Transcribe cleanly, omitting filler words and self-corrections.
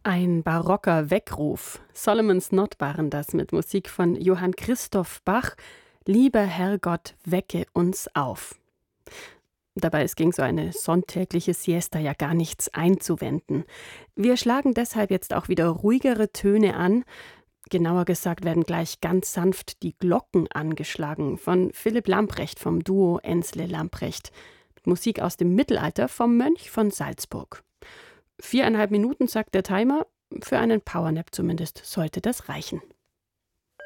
Ein barocker Weckruf. Solomons Not waren das mit Musik von Johann Christoph Bach. Lieber Herrgott, wecke uns auf. Dabei ist gegen so eine sonntägliche Siesta ja gar nichts einzuwenden. Wir schlagen deshalb jetzt auch wieder ruhigere Töne an. Genauer gesagt werden gleich ganz sanft die Glocken angeschlagen von Philipp Lamprecht vom Duo Ensle-Lamprecht. Musik aus dem Mittelalter vom Mönch von Salzburg. 4,5 Minuten, sagt der Timer. Für einen Powernap zumindest sollte das reichen.